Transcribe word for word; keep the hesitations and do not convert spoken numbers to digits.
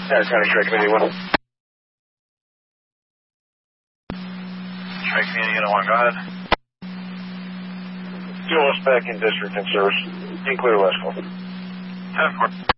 Harris County Trade Committee one. Trade Committee one, go ahead. Fuel us back in district and service. In clear West four. ten four.